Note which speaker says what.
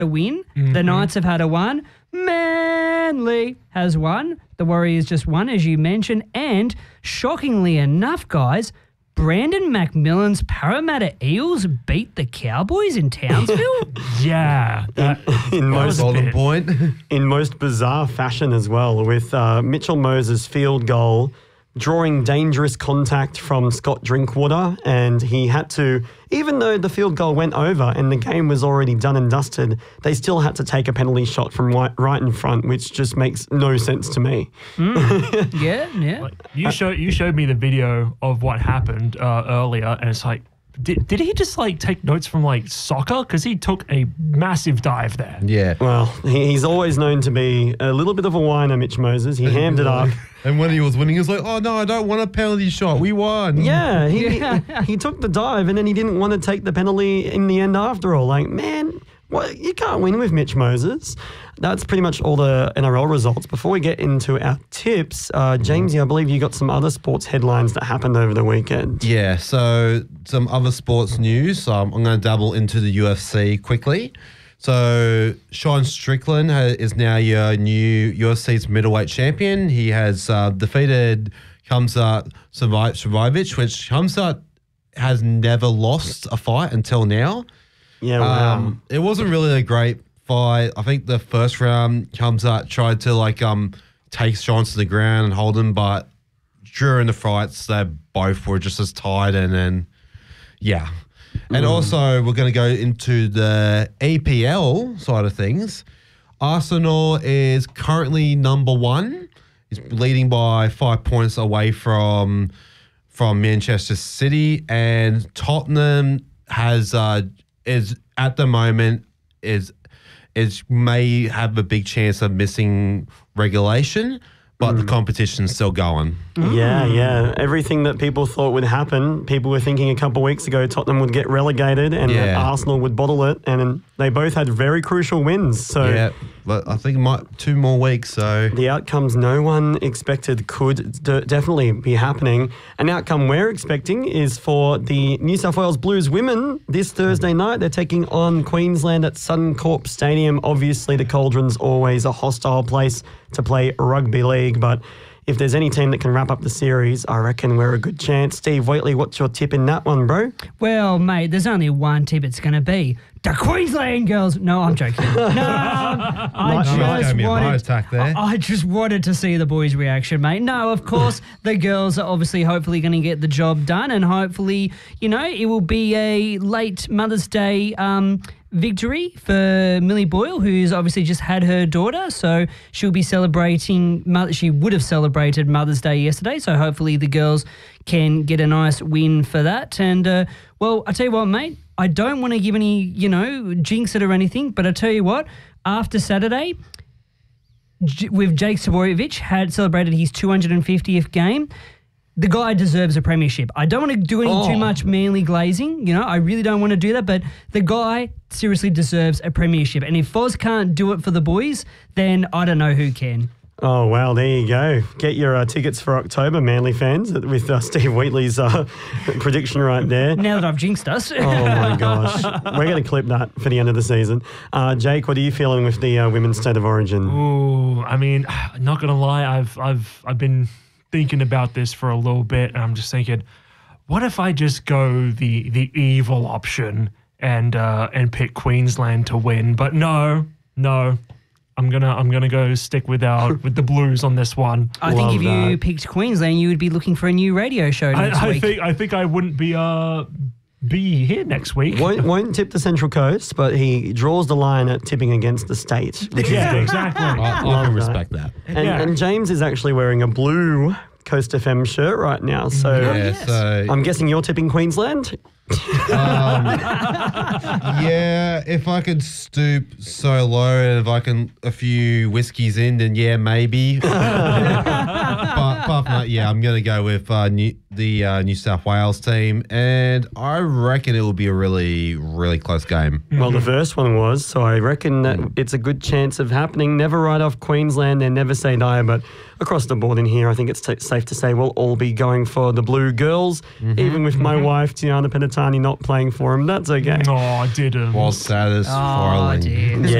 Speaker 1: a win. The Knights have had a one. Manly has won. The Warriors just won, as you mentioned. And shockingly enough, guys, Brandon McMillan's Parramatta Eels beat the Cowboys in Townsville.
Speaker 2: Yeah.
Speaker 3: In most bizarre fashion as well, with Mitchell Moses' field goal drawing dangerous contact from Scott Drinkwater, and he had to, even though the field goal went over and the game was already done and dusted, they still had to take a penalty shot from right in front, which just makes no sense to me.
Speaker 1: Yeah.
Speaker 2: Like, you showed me the video of what happened earlier, and it's like, did he just like take notes from like soccer? Because he took a massive dive there.
Speaker 4: Yeah.
Speaker 3: Well, he's always known to be a little bit of a whiner, Mitch Moses. He hammed it up.
Speaker 4: And when he was winning, he was like, oh, no, I don't want a penalty shot. We won.
Speaker 3: Yeah, he took the dive and then he didn't want to take the penalty in the end after all. Like, man, you can't win with Mitch Moses. That's pretty much all the NRL results. Before we get into our tips, Jamesy, I believe you got some other sports headlines that happened over the weekend.
Speaker 4: Yeah, so some other sports news. I'm going to dabble into the UFC quickly. So Sean Strickland is now your new UFC's middleweight champion. He has defeated Khamzat Chimaev, which Khamzat has never lost a fight until now.
Speaker 3: Yeah, wow.
Speaker 4: It wasn't really a great fight. I think the first round, Khamzat tried to take Sean to the ground and hold him, but during the fights, they both were just as tired, and then, yeah. And also, we're going to go into the EPL side of things. Arsenal is currently number one. He's leading by 5 points away from Manchester City, and Tottenham is at the moment may have a big chance of missing regulation, but the competition's still going.
Speaker 3: Yeah. Everything that people thought would happen, people were thinking a couple of weeks ago Tottenham would get relegated and that Arsenal would bottle it, and they both had very crucial wins. So
Speaker 4: yeah, but I think it might 2 more weeks. So
Speaker 3: the outcomes no one expected could definitely be happening. An outcome we're expecting is for the New South Wales Blues women this Thursday night. They're taking on Queensland at Suncorp Stadium. Obviously, the Cauldron's always a hostile place to play rugby league, but if there's any team that can wrap up the series, I reckon we're a good chance. Steve Waitley, what's your tip in that one, bro?
Speaker 1: Well, mate, there's only one tip it's going to be. The Queensland girls. No, I'm joking. I just wanted to see the boys' reaction, mate. No, of course, the girls are obviously hopefully going to get the job done, and hopefully, it will be a late Mother's Day victory for Millie Boyle, who's obviously just had her daughter, so she'll be celebrating. She would have celebrated Mother's Day yesterday, so hopefully the girls can get a nice win for that. And well, I tell you what, mate, I don't want to give any, jinx it or anything, but I tell you what, after Saturday, with Jake Savojevic had celebrated his 250th game. The guy deserves a premiership. I don't want to do too much Manly glazing. I really don't want to do that, but the guy seriously deserves a premiership. And if Foz can't do it for the boys, then I don't know who can.
Speaker 3: Oh, wow, there you go. Get your tickets for October, Manly fans, with Steve Wheatley's prediction right there.
Speaker 1: Now that I've jinxed us.
Speaker 3: Oh, my gosh. We're going to clip that for the end of the season. Jake, what are you feeling with the Women's State of Origin?
Speaker 2: Ooh, I mean, not going to lie, I've been thinking about this for a little bit, and I'm just thinking, what if I just go the evil option and pick Queensland to win? But no, I'm gonna go stick with the Blues on this one.
Speaker 1: I think if you picked Queensland, you would be looking for a new radio show next week.
Speaker 2: I think I wouldn't be here next week.
Speaker 3: Won't tip the Central Coast, but he draws the line at tipping against the state.
Speaker 2: Yeah, exactly.
Speaker 4: I can respect that.
Speaker 3: And James is actually wearing a blue Coast FM shirt right now, so
Speaker 4: so
Speaker 3: I'm guessing you're tipping Queensland?
Speaker 4: Yeah, if I could stoop so low and if I can a few whiskeys in, then yeah, maybe. But apart from that, yeah, I'm going to go with the New South Wales team, and I reckon it will be a really, really close game.
Speaker 3: Well, the first one was, so I reckon that it's a good chance of happening. Never write off Queensland and never say die, but across the board in here, I think it's safe to say we'll all be going for the Blue Girls, even with my wife, Tiana Penatoni, Kamatani not playing for him. That's okay.
Speaker 2: No, I didn't.
Speaker 4: Was satisfying.
Speaker 1: dear.